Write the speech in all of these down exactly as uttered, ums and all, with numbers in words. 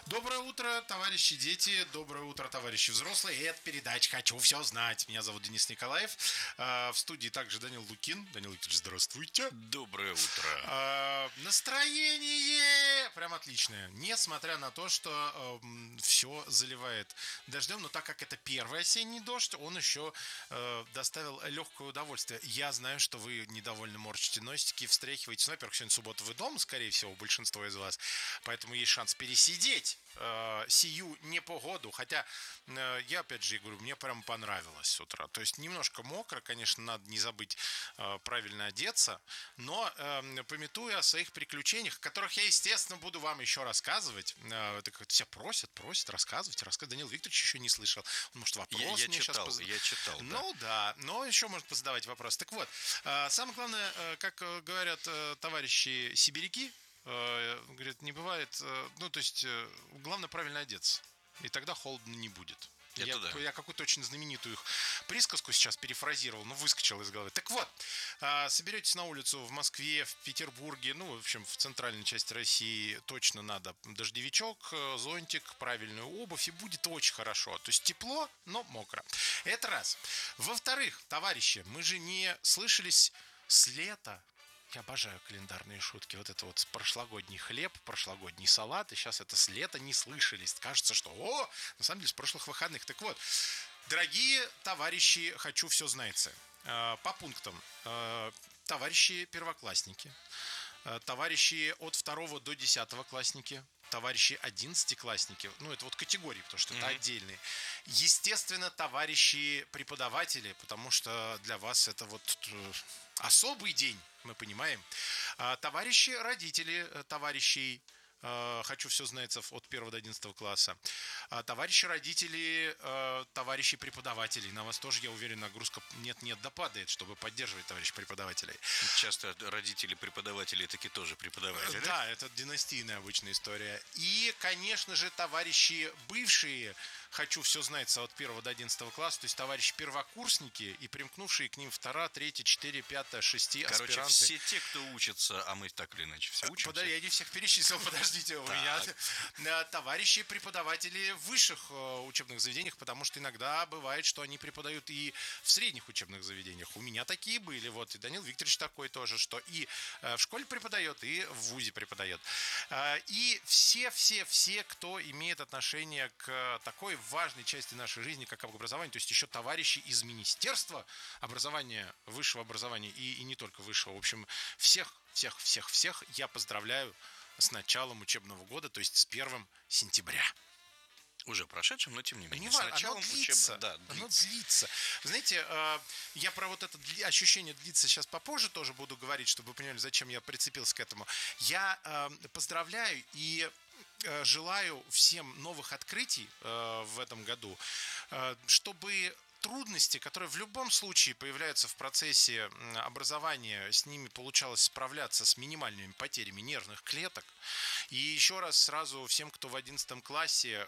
Доброе утро, товарищи дети, доброе утро, товарищи взрослые. Это передача «Хочу все знать». Меня зовут Денис Николаев. В студии также Данил Лукин. Данил Викторович, здравствуйте. Доброе утро. А, настроение прям отличное. Несмотря на то, что э, все заливает дождем, но так как это первый осенний дождь, он еще э, доставил легкое удовольствие. Я знаю, что вы недовольны, морщите носики, встряхиваете. Ну, во-первых, сегодня суббота, вы дома, скорее всего, большинство из вас. Поэтому есть шанс пересидеть э, сию непогоду. Хотя, э, я опять же говорю, мне прям понравилось с утра. То есть немножко мокро, конечно, надо не забыть э, правильно одеться. Но, э, памятуя о своих приключениях, о которых я, естественно, буду вам еще рассказывать. Э, это как-то все просят, просят, рассказывать, рассказывать. Данил Викторович еще не слышал. Он, может, вопрос я, я мне читал, сейчас... Поз... Я читал, да. Ну да, но еще может позадавать вопрос. Так вот, э, самое главное, э, как говорят э, товарищи сибиряки, э, говорят, не бывает... Э, ну, то есть, э, главное правильно одеться. И тогда холодно не будет. Это я, да. я какую-то очень знаменитую их присказку сейчас перефразировал, но выскочил из головы. Так вот, соберетесь на улицу в Москве, в Петербурге, ну, в общем, в центральной части России точно надо дождевичок, зонтик, правильную обувь, и будет очень хорошо. То есть тепло, но мокро. Это раз. Во-вторых, товарищи, мы же не слышались с лета. Я обожаю календарные шутки. Вот это вот прошлогодний хлеб, прошлогодний салат. И сейчас это с лета не слышались. Кажется, что о, на самом деле с прошлых выходных. Так вот, дорогие товарищи, хочу все знается. По пунктам. Товарищи первоклассники, товарищи от второго до десятого классники, товарищи одиннадцатиклассники, ну это вот категории, потому что mm-hmm. это отдельные. Естественно, товарищи преподаватели, потому что для вас это вот особый день, мы понимаем. Товарищи родители, товарищей, хочу все знается от первого до одиннадцатого класса. Товарищи родители, товарищи преподаватели. На вас тоже, я уверен, нагрузка нет-нет да падает, чтобы поддерживать товарищей преподавателей. Часто родители преподавателей таки тоже преподаватели. Да, это династийная обычная история. И, конечно же, товарищи бывшие, хочу все знается от первого до одиннадцатого класса, то есть товарищи первокурсники и примкнувшие к ним вторая, третья, четыре, пятая, шести аспиранты. Короче, все те, кто учится, а мы так или иначе все учимся. Подожди, я не всех перечислил, подождите, у меня товарищи преподаватели в высших учебных заведениях, потому что иногда бывает, что они преподают и в средних учебных заведениях. У меня такие были, вот, и Данил Викторович такой тоже, что и в школе преподает, и в вузе преподает. И все-все-все, кто имеет отношение к такой важной части нашей жизни, как образование, то есть еще товарищи из Министерства образования, высшего образования и, и не только высшего, в общем, всех, всех, всех, всех я поздравляю с началом учебного года, то есть с первого сентября. Уже прошедшим, но тем не менее. Не важно, оно длится, учеб... да, длится. Оно длится. Знаете, я про вот это ощущение длится сейчас попозже тоже буду говорить, чтобы вы поняли, зачем я прицепился к этому. Я поздравляю и желаю всем новых открытий в этом году, чтобы трудности, которые в любом случае появляются в процессе образования, с ними получалось справляться с минимальными потерями нервных клеток. И еще раз сразу всем, кто в одиннадцатом классе,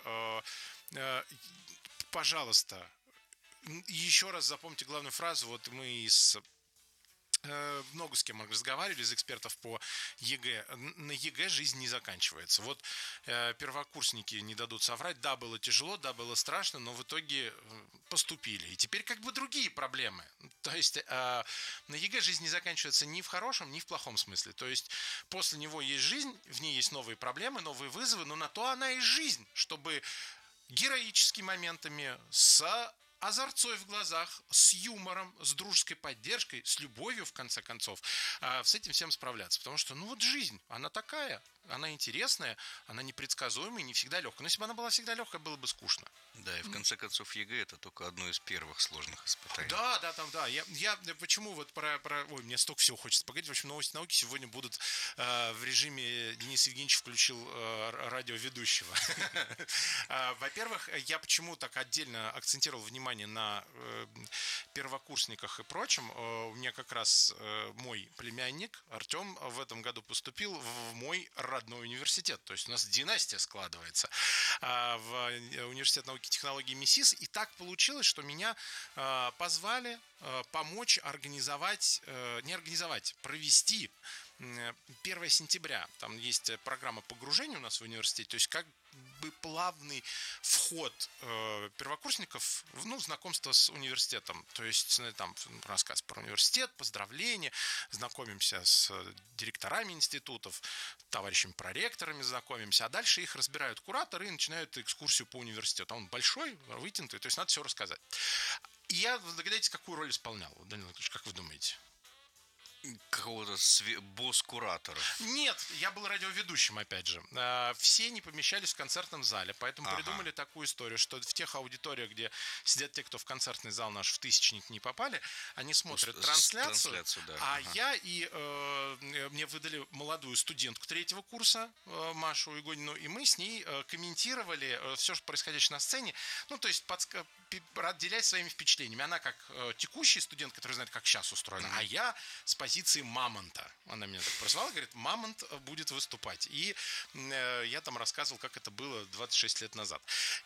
пожалуйста, еще раз запомните главную фразу. Вот мы из... много с кем мы разговаривали, из экспертов по ЕГЭ. На ЕГЭ жизнь не заканчивается. Вот э, первокурсники не дадут соврать. Да, было тяжело, да, было страшно, но в итоге поступили. И теперь как бы другие проблемы. То есть э, на ЕГЭ жизнь не заканчивается ни в хорошем, ни в плохом смысле. То есть после него есть жизнь, в ней есть новые проблемы, новые вызовы, но на то она и жизнь, чтобы героическими моментами, с озорцой в глазах, с юмором, с дружеской поддержкой, с любовью, в конце концов, с этим всем справляться. Потому что, ну вот жизнь, она такая, она интересная, она непредсказуемая, не всегда легкая. Но если бы она была всегда легкая, было бы скучно. Да, и в конце концов ЕГЭ это только одно из первых сложных испытаний. Да, да, там, да. Я, я почему вот про, про... Ой, мне столько всего хочется поговорить. В общем, новости науки сегодня будут э, в режиме Денис Евгеньевич включил э, радиоведущего. Во-первых, я почему так отдельно акцентировал внимание на э, первокурсниках и прочем. Э, у меня как раз э, мой племянник Артем в этом году поступил в мой родной университет. То есть у нас династия складывается э, в университет науки и технологий МИСИС. И так получилось, что меня э, позвали э, помочь организовать, э, не организовать, провести первое сентября, там есть программа погружения у нас в университете, то есть как бы плавный вход э, первокурсников в ну, знакомство с университетом. То есть там рассказ про университет, поздравления, знакомимся с директорами институтов, товарищами проректорами знакомимся, а дальше их разбирают кураторы и начинают экскурсию по университету. Он большой, вытянутый, то есть надо все рассказать. И я, догадайтесь, какую роль исполнял, Данил Анатольевич, как вы думаете? Какого-то све- босс-куратора. Нет, я был радиоведущим, опять же. Все не помещались в концертном зале, поэтому ага. придумали такую историю, что в тех аудиториях, где сидят те, кто в концертный зал наш в тысячник не попали, они смотрят Пусть, трансляцию, трансляцию да. а ага. я и э, мне выдали молодую студентку третьего курса, э, Машу Игонину, и мы с ней э, комментировали э, все, что происходящее на сцене, ну, то есть подска- отделяясь своими впечатлениями. Она как э, текущий студент, который знает, как сейчас устроено, mm-hmm. а я с позиции мамонта. Она меня так прозвала, говорит, мамонт будет выступать. И э, я там рассказывал, как это было двадцать шесть лет назад.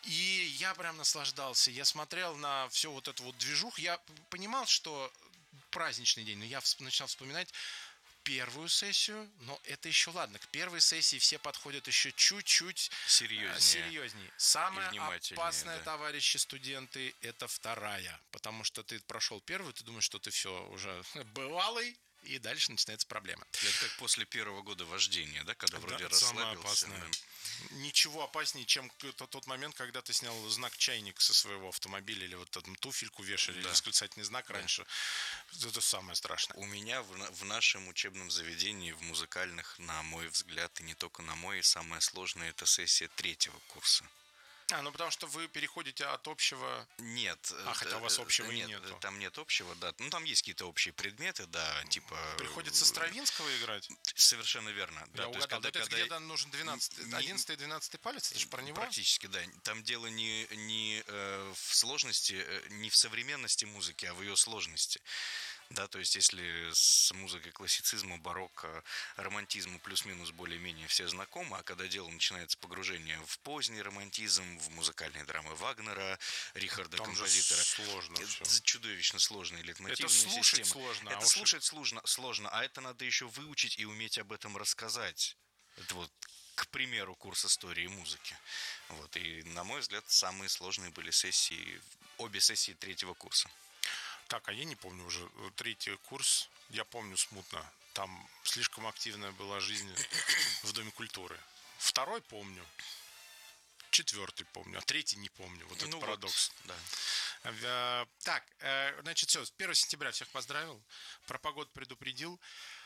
И я прям наслаждался. Я смотрел на всю вот эту вот движуху. Я понимал, что праздничный день, но я начал вспоминать первую сессию, но это еще ладно. К первой сессии все подходят еще чуть-чуть серьезнее. серьезнее. Самое опасное, да. товарищи студенты, это вторая. Потому что ты прошел первую, ты думаешь, что ты все уже бывалый, и дальше начинается проблема. Это как после первого года вождения, да, когда вроде да, расслабился. Самое опасное. Ничего опаснее, чем тот момент, когда ты снял знак чайник со своего автомобиля или вот там туфельку вешали, да. или восклицательный знак да. раньше. Это самое страшное. У меня в, в нашем учебном заведении, в музыкальных, на мой взгляд, и не только на мой, самое сложное – это сессия третьего курса. А, ну потому что вы переходите от общего... Нет. А, хотя у вас общего нет, и нету. Там нет общего, да. Ну, там есть какие-то общие предметы, да, типа... Приходится Стравинского играть? Совершенно верно. Я да, угадал. То есть, когда, это когда... где-то нужен двенадцатый, одиннадцатый и двенадцатый палец, это же про него? Практически, да. Там дело не, не э, в сложности, не в современности музыки, а в ее сложности. Да, то есть если с музыкой классицизма, барокко, романтизма плюс-минус более-менее все знакомы, а когда дело начинается погружение в поздний романтизм, в музыкальные драмы Вагнера, Рихарда, там композитора, сложно это все. Чудовищно сложные лейтмотивные системы. Это слушать системы. сложно. Это а слушать уж... сложно, сложно, а это надо еще выучить и уметь об этом рассказать. Это вот, к примеру, курс истории музыки. Вот. И, на мой взгляд, самые сложные были сессии, обе сессии третьего курса. Так, а я не помню уже третий курс, я помню смутно, там слишком активная была жизнь в Доме культуры. Второй помню, четвертый помню, а третий не помню. Вот ну это парадокс. Вот, да. Так, значит, все, с первого сентября всех поздравил, про погоду предупредил.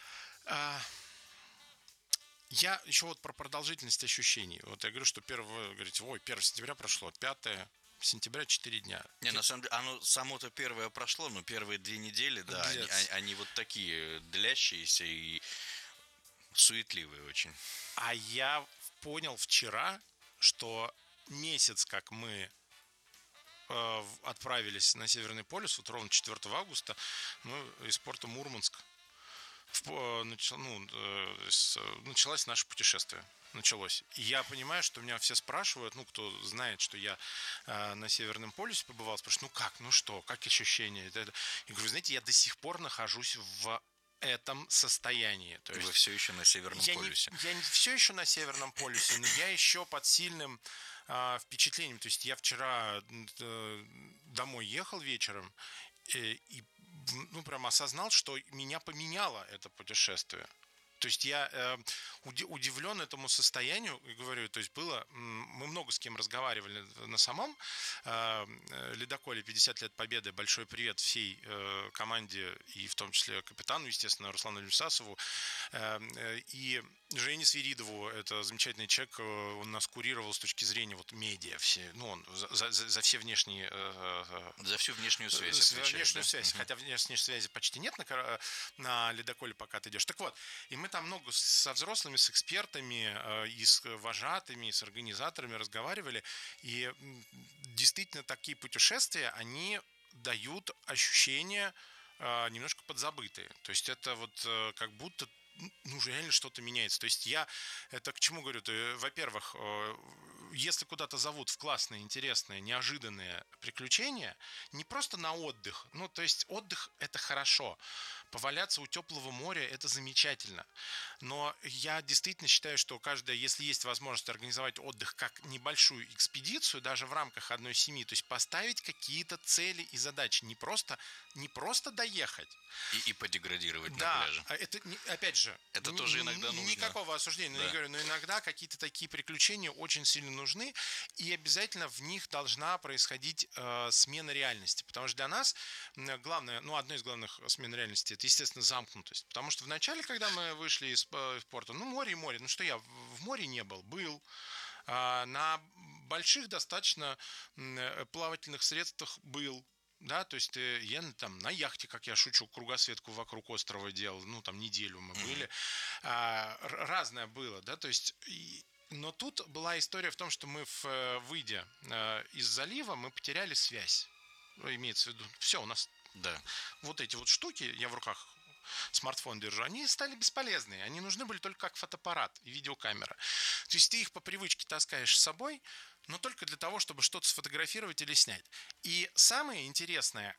Я еще вот про продолжительность ощущений. Вот я говорю, что первого, говорите, ой, первого сентября прошло, пятое сентября четыре дня. Не, на самом деле, оно само-то первое прошло, но первые две недели, да, они, они, они вот такие длящиеся и суетливые очень. А я понял вчера, что месяц, как мы э, отправились на Северный полюс, вот ровно четвёртого августа, мы из порта Мурманск в, начал, ну, э, с, началось наше путешествие. Началось. И я понимаю, что меня все спрашивают, ну, кто знает, что я э, на Северном полюсе побывал, спрашивают, ну как, ну что, как ощущения? Я говорю, знаете, я до сих пор нахожусь в этом состоянии. То есть вы все еще на Северном я полюсе. Не, я не все еще на Северном полюсе, но я еще под сильным э, впечатлением. То есть я вчера э, домой ехал вечером э, и ну, прям осознал, что меня поменяло это путешествие. То есть я э, удивлен этому состоянию, и говорю, то есть было, мы много с кем разговаривали на самом э, ледоколе пятьдесят лет Победы, большой привет всей э, команде, и в том числе капитану, естественно, Руслану Люсасову, э, э, и Жене Свиридову, это замечательный человек, он нас курировал с точки зрения вот медиа, все, ну он за, за, за все внешние... Э, за всю внешнюю связь. За внешнюю да? связь, uh-huh. хотя внешней связи почти нет на, на ледоколе, пока ты идешь. Так вот, и мы там много со взрослыми, с экспертами, э, и с вожатыми, и с организаторами разговаривали. И действительно такие путешествия, они дают ощущения э, немножко подзабытые. То есть это вот э, как будто ну, реально что-то меняется. То есть я это к чему говорю? То, во-первых, э, если куда-то зовут в классные, интересные, неожиданные приключения, не просто на отдых, ну, то есть отдых – это хорошо, поваляться у теплого моря – это замечательно, но я действительно считаю, что каждая, если есть возможность организовать отдых как небольшую экспедицию, даже в рамках одной семьи, то есть поставить какие-то цели и задачи, не просто, не просто доехать. И, и подеградировать да, на пляже. Это, опять же, это тоже иногда нужно. Никакого осуждения, да. но, я говорю, но иногда какие-то такие приключения очень сильно нужны, и обязательно в них должна происходить э, смена реальности, потому что для нас главное, ну, одно из главных смен реальности – это, естественно, замкнутость, потому что вначале, когда мы вышли из, из порта, ну, море и море, ну, что я в море не был, был, э, на больших достаточно э, плавательных средствах был. Да, то есть я там на яхте, как я шучу, кругосветку вокруг острова делал, ну там неделю мы были, а, разное было, да, то есть, и, но тут была история в том, что мы, в, выйдя а, из залива, мы потеряли связь, имеется в виду, все, у нас да. вот эти вот штуки, я в руках смартфон держу, они стали бесполезные, они нужны были только как фотоаппарат и видеокамера, то есть ты их по привычке таскаешь с собой, но только для того, чтобы что-то сфотографировать или снять. И самое интересное,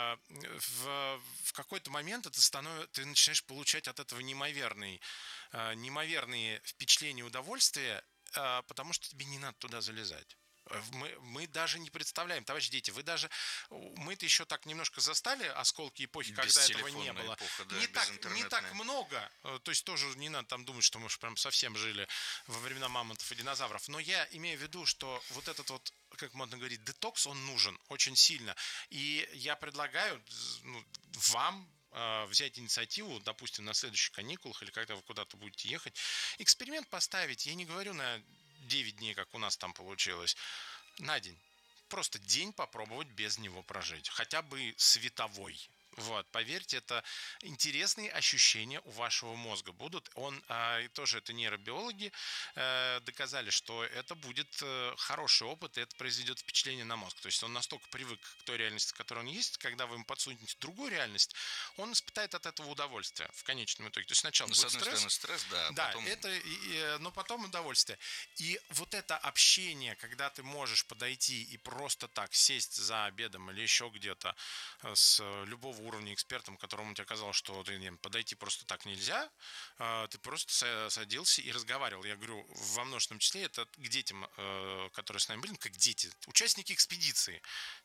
в, в какой-то момент это становится, ты начинаешь получать от этого неимоверные, неимоверные впечатления, удовольствия, потому что тебе не надо туда залезать. Мы, мы даже не представляем, товарищи дети, вы даже, мы-то еще так немножко застали осколки эпохи, когда этого не было. Эпоха, да, не, так, не так много, то есть тоже не надо там думать, что мы уж прям совсем жили во времена мамонтов и динозавров, но я имею в виду, что вот этот вот, как модно говорить, детокс, он нужен очень сильно. И я предлагаю ну, вам взять инициативу, допустим, на следующих каникулах или когда вы куда-то будете ехать, эксперимент поставить, я не говорю на девять дней, как у нас там получилось, на день. Просто день попробовать без него прожить. Хотя бы световой. Вот, поверьте, это интересные ощущения у вашего мозга будут. Он, а, тоже это нейробиологи а, доказали, что это будет а, хороший опыт, и это произведет впечатление на мозг. То есть он настолько привык к той реальности, которая он есть, когда вы ему подсунете другую реальность, он испытает от этого удовольствие в конечном итоге. То есть сначала ну, будет с одной стресс, стороны стресс, да, да, потом... это, и, но потом удовольствие. И вот это общение, когда ты можешь подойти и просто так сесть за обедом или еще где-то с любого уровня экспертом, которому тебе казалось, что ты, не, подойти просто так нельзя, ты просто садился и разговаривал. Я говорю, во множественном числе это к детям, которые с нами были, как дети, участники экспедиции.